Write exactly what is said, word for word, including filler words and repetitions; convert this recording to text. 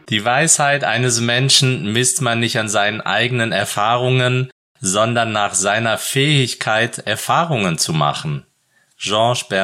Die Weisheit eines Menschen misst man nicht an seinen eigenen Erfahrungen, sondern nach seiner Fähigkeit, Erfahrungen zu machen. Georges